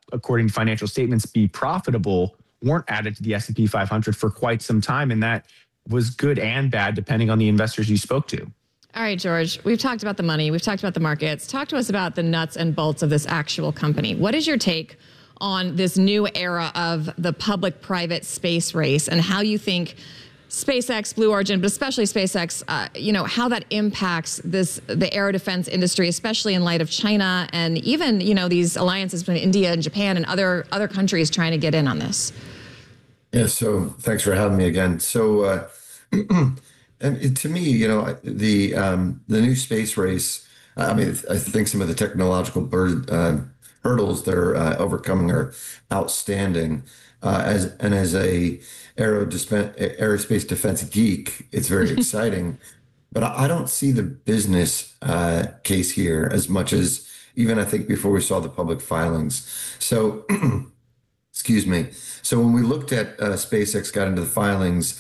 according to financial statements, be profitable weren't added to the S&P 500 for quite some time. And that was good and bad, depending on the investors you spoke to. All right, George, we've talked about the money. We've talked about the markets. Talk to us about the nuts and bolts of this actual company. What is your take on this new era of the public-private space race and how you think SpaceX, Blue Origin, but especially SpaceX, how that impacts the air defense industry, especially in light of China and even, these alliances between India and Japan and other countries trying to get in on this? Yeah, so thanks for having me again. So and to me, the new space race, I think some of the technological hurdles they're overcoming are outstanding. As a aerospace defense geek, it's very exciting, but I don't see the business case here as much as even I think before we saw the public filings. So, excuse me. So when we looked at SpaceX got into the filings,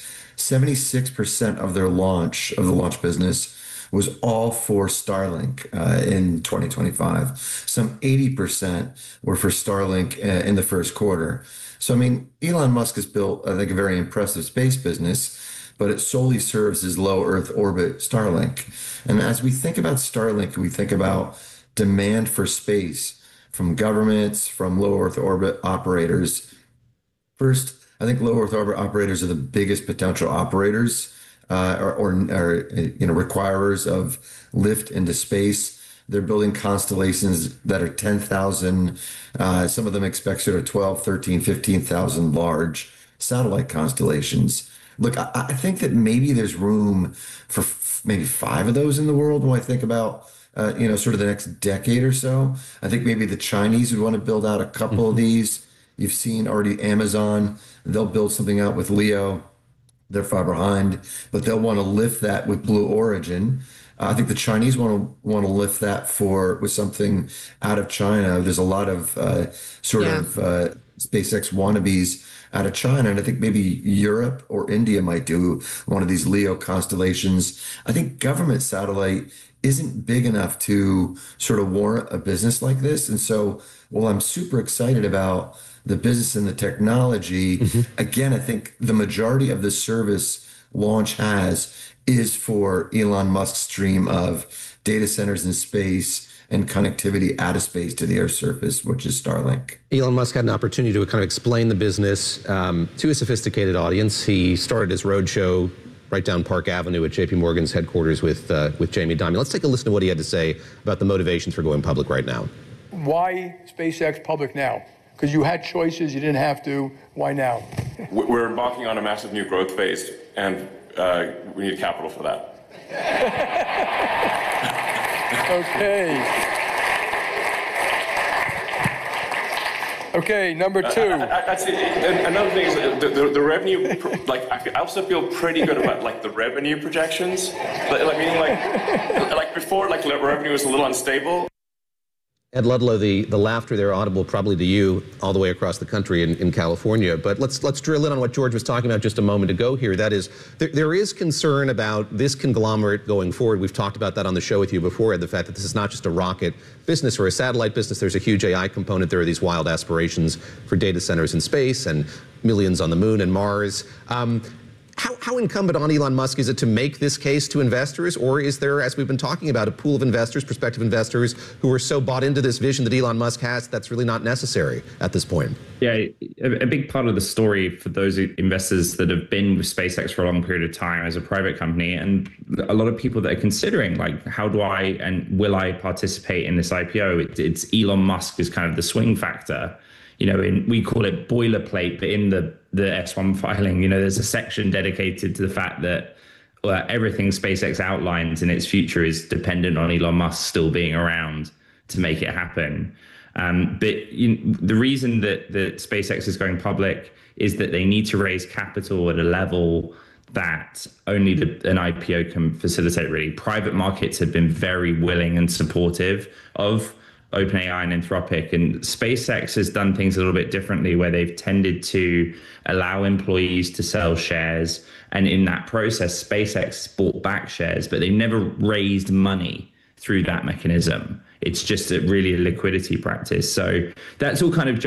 76% of their launch business was all for Starlink in 2025. Some 80% were for Starlink in the first quarter. So, Elon Musk has built, I think, a very impressive space business, but it solely serves his low Earth orbit Starlink. And as we think about Starlink, we think about demand for space from governments, from low Earth orbit operators. First, I think low Earth orbit operators are the biggest potential operators or requirers of lift into space. They're building constellations that are 10,000. Some of them expect sort of 12, 13, 15,000 large satellite constellations. Look, I think that maybe there's room for maybe 5 of those in the world when I think about, sort of the next decade or so. I think maybe the Chinese would want to build out a couple of these. You've seen already Amazon, they'll build something out with LEO. They're far behind, but they'll want to lift that with Blue Origin. I think the Chinese want to lift that with something out of China. There's a lot of SpaceX wannabes out of China, and I think maybe Europe or India might do one of these LEO constellations. I think government satellite isn't big enough to sort of warrant a business like this, and so while I'm super excited about the business and the technology, again, I think the majority of the service launch is for Elon Musk's dream of data centers in space and connectivity out of space to the air surface, which is Starlink. Elon Musk had an opportunity to kind of explain the business to a sophisticated audience. He started his roadshow right down Park Avenue at JP Morgan's headquarters with Jamie Dimon. Let's take a listen to what he had to say about the motivations for going public right now. Why SpaceX public now? Because you had choices, you didn't have to. Why now? We're embarking on a massive new growth phase, and we need capital for that. Okay, number 2. Another thing is the revenue. I also feel pretty good about the revenue projections. Before, revenue was a little unstable. Ed Ludlow, the laughter there audible probably to you all the way across the country in California. But let's drill in on what George was talking about just a moment ago here. That is, there is concern about this conglomerate going forward. We've talked about that on the show with you before, Ed, the fact that this is not just a rocket business or a satellite business. There's a huge AI component. There are these wild aspirations for data centers in space and millions on the moon and Mars. How incumbent on Elon Musk is it to make this case to investors, or is there, as we've been talking about, a pool of investors, prospective investors, who are so bought into this vision that Elon Musk has that's really not necessary at this point? Yeah, a big part of the story for those investors that have been with SpaceX for a long period of time as a private company, and a lot of people that are considering, how do I and will I participate in this IPO? It's Elon Musk is kind of the swing factor. We call it boilerplate, but in the S1 filing, there's a section dedicated to the fact that everything SpaceX outlines in its future is dependent on Elon Musk still being around to make it happen. But the reason that SpaceX is going public is that they need to raise capital at a level that only an IPO can facilitate, really. Private markets have been very willing and supportive of OpenAI and Anthropic, and SpaceX has done things a little bit differently, where they've tended to allow employees to sell shares, and in that process SpaceX bought back shares, but they never raised money through that mechanism. It's just really a liquidity practice. So that's all kind of